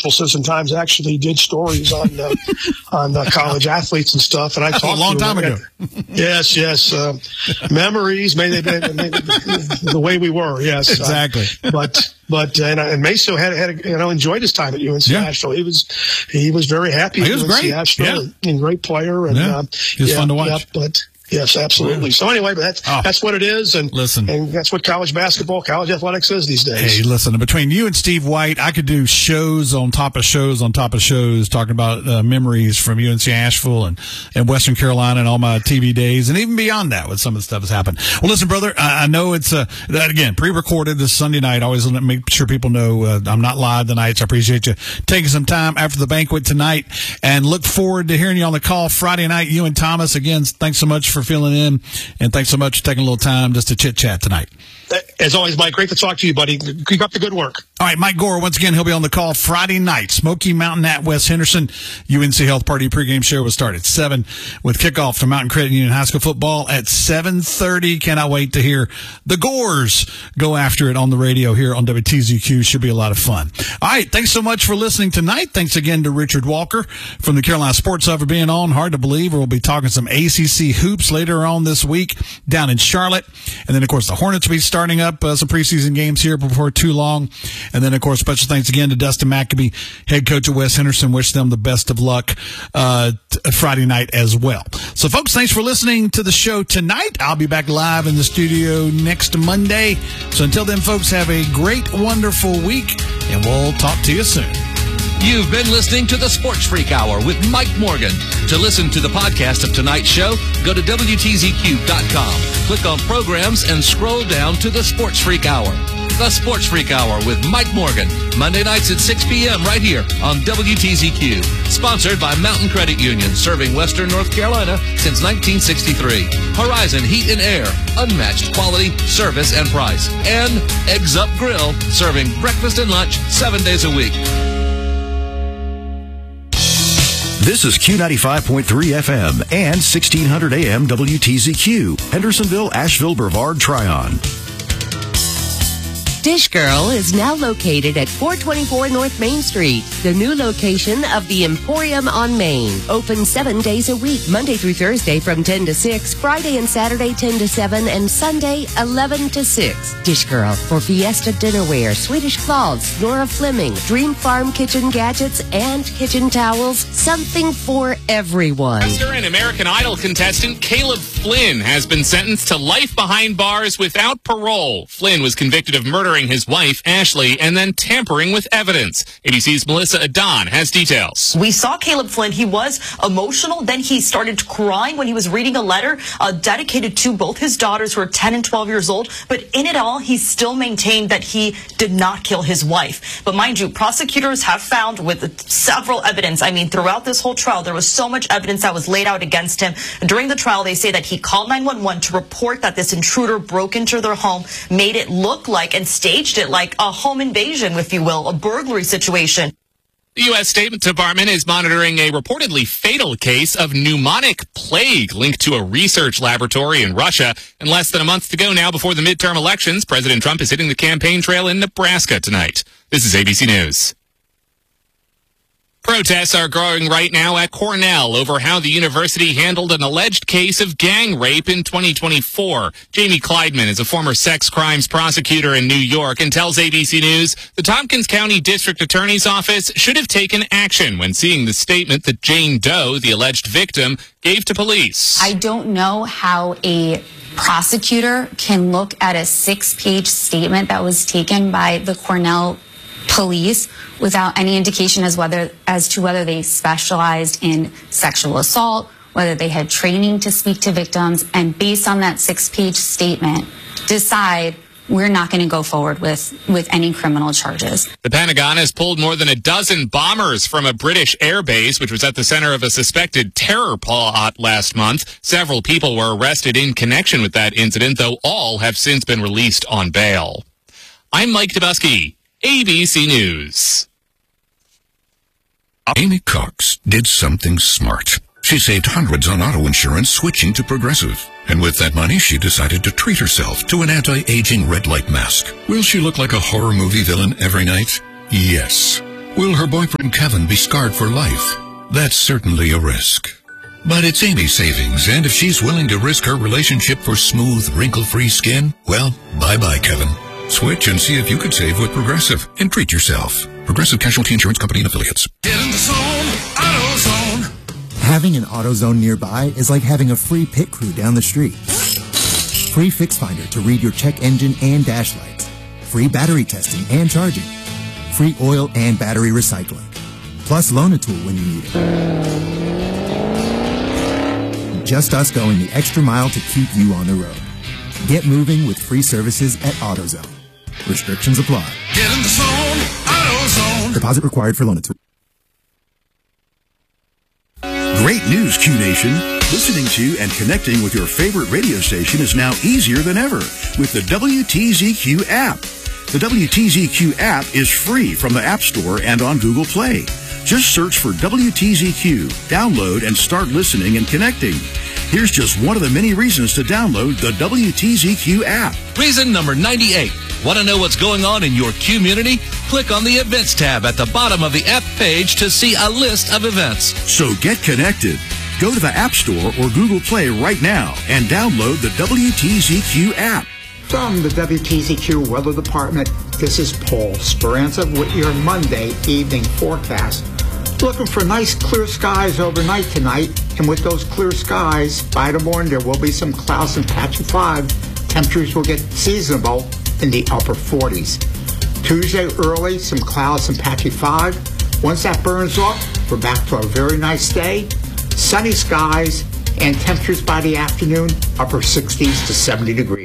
Asheville Citizen-Times actually did stories on college athletes and stuff, and I talked a long time ago. Yes. Memories, maybe the way we were. Yes, exactly. And Maceo had enjoyed his time at UNC Asheville. He was very happy at UNC Asheville, and great player, and he was fun to watch. Yes, absolutely. So anyway, but that's what it is, and that's what college basketball, college athletics is these days. Hey, listen, between you and Steve White, I could do shows on top of shows on top of shows talking about memories from UNC Asheville and Western Carolina and all my TV days, and even beyond that with some of the stuff that's happened. Well, listen, brother, I know it's again pre-recorded this Sunday night. I always want to make sure people know I'm not live tonight, so I appreciate you taking some time after the banquet tonight, and look forward to hearing you on the call Friday night. You and Thomas, again, thanks so much for filling in, and thanks so much for taking a little time just to chit-chat tonight. As always, Mike, great to talk to you, buddy. Keep up the good work. All right, Mike Gore, once again, he'll be on the call Friday night. Smoky Mountain at West Henderson. UNC Health Party pregame show will start at 7 with kickoff to Mountain Credit Union High School football at 7:30. Cannot wait to hear the Gores go after it on the radio here on WTZQ. Should be a lot of fun. All right, thanks so much for listening tonight. Thanks again to Richard Walker from the Carolina Sports Hub for being on. Hard to believe we'll be talking some ACC hoops later on this week down in Charlotte. And then, of course, the Hornets will be starting up some preseason games here before too long. And then, of course, special thanks again to Dustin Maccabee, head coach of West Henderson. Wish them the best of luck Friday night as well. So, folks, thanks for listening to the show tonight. I'll be back live in the studio next Monday. So until then, folks, have a great, wonderful week, and we'll talk to you soon. You've been listening to the Sports Freak Hour with Mike Morgan. To listen to the podcast of tonight's show, go to WTZQ.com. Click on programs and scroll down to the Sports Freak Hour. The Sports Freak Hour with Mike Morgan. Monday nights at 6 p.m. right here on WTZQ. Sponsored by Mountain Credit Union, serving Western North Carolina since 1963. Horizon Heat and Air, unmatched quality, service, and price. And Eggs Up Grill, serving breakfast and lunch 7 days a week. This is Q95.3 FM and 1600 AM WTZQ, Hendersonville, Asheville, Brevard, Tryon. Dish Girl is now located at 424 North Main Street, the new location of the Emporium on Main. Open 7 days a week, Monday through Thursday from 10 to 6, Friday and Saturday 10 to 7, and Sunday 11 to 6. Dish Girl for Fiesta Dinnerware, Swedish Cloths, Nora Fleming, Dream Farm kitchen gadgets, and kitchen towels. Something for everyone. Pastor and American Idol contestant Caleb Flynn has been sentenced to life behind bars without parole. Flynn was convicted of murdering his wife, Ashley, and then tampering with evidence. ABC's Melissa Adon has details. We saw Caleb Flynn. He was emotional. Then he started crying when he was reading a letter dedicated to both his daughters who are 10 and 12 years old. But in it all, he still maintained that he did not kill his wife. But mind you, prosecutors have found with several evidence, throughout this whole trial, there was so much evidence that was laid out against him. During the trial, they say that he called 911 to report that this intruder broke into their home, made it look like and staged it like a home invasion, if you will, a burglary situation. The U.S. State Department is monitoring a reportedly fatal case of pneumonic plague linked to a research laboratory in Russia. And less than a month to go now before the midterm elections, President Trump is hitting the campaign trail in Nebraska tonight. This is ABC News. Protests are growing right now at Cornell over how the university handled an alleged case of gang rape in 2024. Jamie Kleidman is a former sex crimes prosecutor in New York and tells ABC News the Tompkins County District Attorney's Office should have taken action when seeing the statement that Jane Doe, the alleged victim, gave to police. I don't know how a prosecutor can look at a 6-page statement that was taken by the Cornell police without any indication as to whether they specialized in sexual assault, whether they had training to speak to victims, and based on that 6-page statement, decide we're not going to go forward with any criminal charges. The Pentagon has pulled more than a dozen bombers from a British air base, which was at the center of a suspected terror plot last month. Several people were arrested in connection with that incident, though all have since been released on bail. I'm Mike Dubusky, ABC News. Amy Cox did something smart. She saved hundreds on auto insurance switching to Progressive. And with that money, she decided to treat herself to an anti-aging red light mask. Will she look like a horror movie villain every night? Yes. Will her boyfriend Kevin be scarred for life? That's certainly a risk. But it's Amy's savings, and if she's willing to risk her relationship for smooth, wrinkle-free skin, well, bye-bye, Kevin. Switch and see if you could save with Progressive and treat yourself. Progressive Casualty Insurance Company and Affiliates. Get in the zone, AutoZone. Having an AutoZone nearby is like having a free pit crew down the street. Free Fix Finder to read your check engine and dash lights. Free battery testing and charging. Free oil and battery recycling. Plus Loan-A-Tool when you need it. Just us going the extra mile to keep you on the road. Get moving with free services at AutoZone. Restrictions apply. Get in the zone, AutoZone. Deposit required for Loan-A-Tool. Great news, Q Nation. Listening to and connecting with your favorite radio station is now easier than ever with the WTZQ app. The WTZQ app is free from the App Store and on Google Play. Just search for WTZQ, download, and start listening and connecting. Here's just one of the many reasons to download the WTZQ app. Reason number 98. Want to know what's going on in your community? Click on the Events tab at the bottom of the app page to see a list of events. So get connected. Go to the App Store or Google Play right now and download the WTZQ app. From the WTZQ Weather Department, this is Paul Speranza with your Monday evening forecast. Looking for nice clear skies overnight tonight, and with those clear skies, by the morning there will be some clouds and patchy fog. Temperatures will get seasonable in the upper 40s. Tuesday early, some clouds and patchy fog. Once that burns off, we're back to a very nice day. Sunny skies and temperatures by the afternoon, upper 60s to 70 degrees.